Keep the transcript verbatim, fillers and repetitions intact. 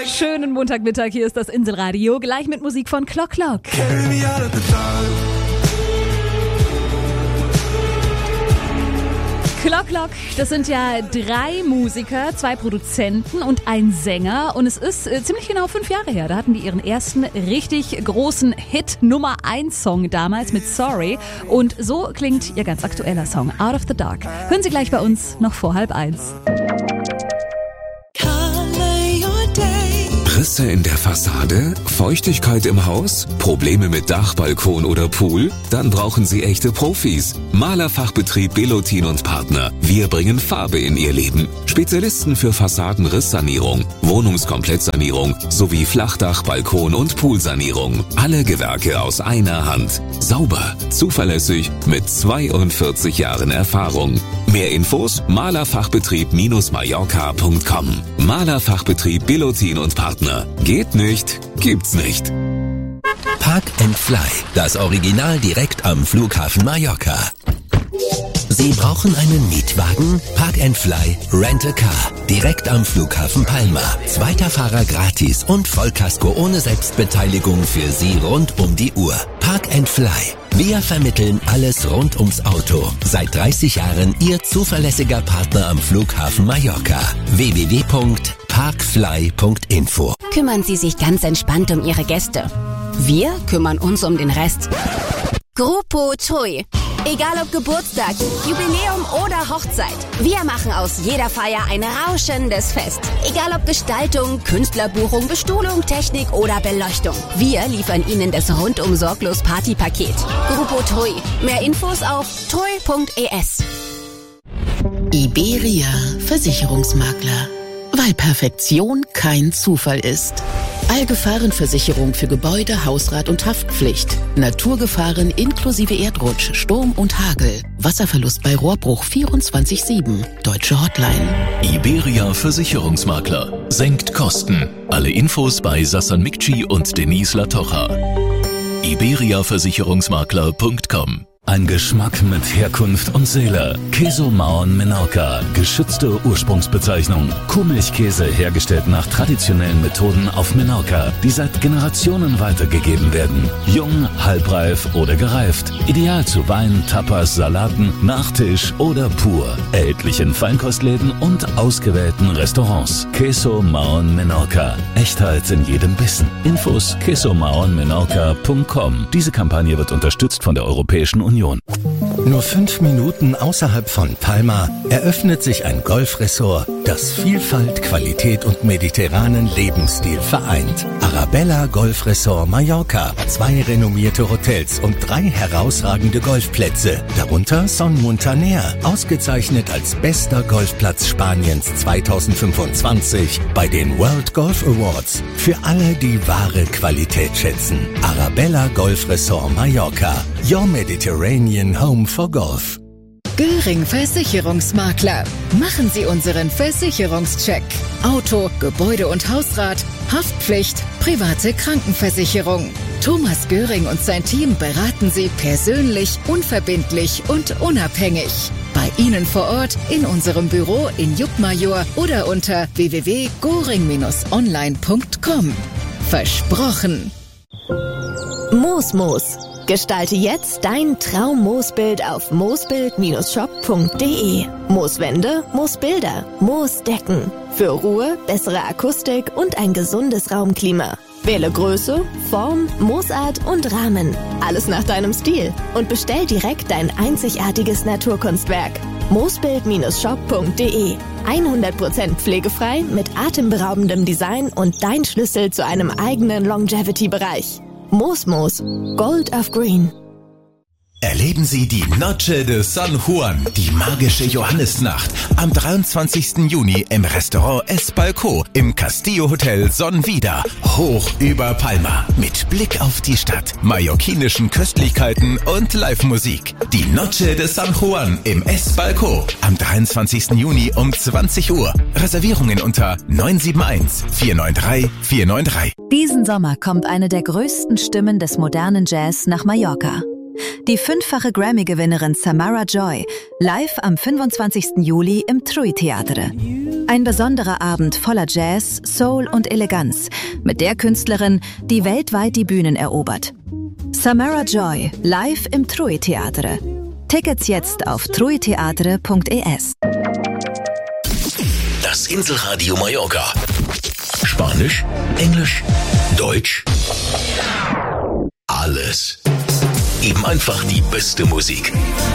Schönen Montagmittag, hier ist das Inselradio, gleich mit Musik von Clock Clock. Clock Clock, das sind ja drei Musiker, zwei Produzenten und ein Sänger. Und es ist äh, ziemlich genau fünf Jahre her. Da hatten die ihren ersten richtig großen Hit Nummer eins Song damals mit Sorry. Und so klingt ihr ganz aktueller Song Out of the Dark. Hören Sie gleich bei uns noch vor halb eins. Risse in der Fassade? Feuchtigkeit im Haus? Probleme mit Dach, Balkon oder Pool? Dann brauchen Sie echte Profis. Malerfachbetrieb Belotin und Partner. Wir bringen Farbe in Ihr Leben. Spezialisten für Fassadenrisssanierung, Wohnungskomplettsanierung sowie Flachdach, Balkon und Poolsanierung. Alle Gewerke aus einer Hand. Sauber, zuverlässig, mit zweiundvierzig Jahren Erfahrung. Mehr Infos malerfachbetrieb-mallorca punkt com. Malerfachbetrieb Belotin und Partner. Geht nicht, gibt's nicht. Park and Fly, das Original direkt am Flughafen Mallorca. Sie brauchen einen Mietwagen? Park and Fly Rent a Car. Direkt am Flughafen Palma. Zweiter Fahrer gratis und Vollkasko ohne Selbstbeteiligung für Sie rund um die Uhr. Park and Fly. Wir vermitteln alles rund ums Auto. Seit dreißig Jahren Ihr zuverlässiger Partner am Flughafen Mallorca. w w w punkt parkfly punkt info. Kümmern Sie sich ganz entspannt um Ihre Gäste. Wir kümmern uns um den Rest. Grupo Tui. Egal ob Geburtstag, Jubiläum oder Hochzeit, wir machen aus jeder Feier ein rauschendes Fest. Egal ob Gestaltung, Künstlerbuchung, Bestuhlung, Technik oder Beleuchtung. Wir liefern Ihnen das rundum sorglos Partypaket. Grupo Tui. Mehr Infos auf tui punkt e s. Iberia Versicherungsmakler. Weil Perfektion kein Zufall ist. Allgefahrenversicherung für Gebäude, Hausrat und Haftpflicht. Naturgefahren inklusive Erdrutsch, Sturm und Hagel. Wasserverlust bei Rohrbruch vierundzwanzig sieben. Deutsche Hotline. Iberia Versicherungsmakler. Senkt Kosten. Alle Infos bei Sassan Mikci und Denise Latocha. iberia versicherungsmakler punkt com. Ein Geschmack mit Herkunft und Seele. Queso Maon Menorca, geschützte Ursprungsbezeichnung. Kuhmilchkäse hergestellt nach traditionellen Methoden auf Menorca, die seit Generationen weitergegeben werden. Jung, halbreif oder gereift. Ideal zu Wein, Tapas, Salaten, Nachtisch oder pur. Erhältlich in Feinkostläden und ausgewählten Restaurants. Queso Maon Menorca. Echtheit in jedem Bissen. Infos queso maon menorca punkt com. Diese Kampagne wird unterstützt von der Europäischen Union. Nur fünf Minuten außerhalb von Palma eröffnet sich ein Golfresort, das Vielfalt, Qualität und mediterranen Lebensstil vereint. Arabella Golf Resort Mallorca. Zwei renommierte Hotels und drei herausragende Golfplätze. Darunter Son Muntaner, ausgezeichnet als bester Golfplatz Spaniens zweitausendfünfundzwanzig bei den World Golf Awards. Für alle, die wahre Qualität schätzen. Arabella Golf Resort Mallorca. Your Mediterranean Home for Golf. Göring Versicherungsmakler. Machen Sie unseren Versicherungscheck. Auto, Gebäude und Hausrat, Haftpflicht, private Krankenversicherung. Thomas Göring und sein Team beraten Sie persönlich, unverbindlich und unabhängig. Bei Ihnen vor Ort, in unserem Büro in Juckmajor oder unter w w w punkt goring dash online punkt com. Versprochen. Moosmoos. Gestalte jetzt dein Traum-Moosbild auf moosbild shop punkt de. Mooswände, Moosbilder, Moosdecken. Für Ruhe, bessere Akustik und ein gesundes Raumklima. Wähle Größe, Form, Moosart und Rahmen. Alles nach deinem Stil. Und bestell direkt dein einzigartiges Naturkunstwerk. moosbild shop punkt de. hundert Prozent pflegefrei mit atemberaubendem Design und dein Schlüssel zu einem eigenen Longevity-Bereich. Moosmoos, Gold of Green. Erleben Sie die Noche de San Juan, die magische Johannisnacht, am dreiundzwanzigsten Juni im Restaurant Es Balcó im Castillo Hotel Son Vida, hoch über Palma, mit Blick auf die Stadt, mallorquinischen Köstlichkeiten und Live-Musik. Die Noche de San Juan im Es Balcó am dreiundzwanzigsten Juni um zwanzig Uhr. Reservierungen unter neun sieben eins, vier neun drei, vier neun drei. Diesen Sommer kommt eine der größten Stimmen des modernen Jazz nach Mallorca. Die fünffache Grammy-Gewinnerin Samara Joy, live am fünfundzwanzigsten Juli im Trui Theatre. Ein besonderer Abend voller Jazz, Soul und Eleganz mit der Künstlerin, die weltweit die Bühnen erobert. Samara Joy, live im Trui Theatre. Tickets jetzt auf truitheatre punkt es. Das Inselradio Mallorca. Spanisch, Englisch, Deutsch. Alles. Eben einfach die beste Musik.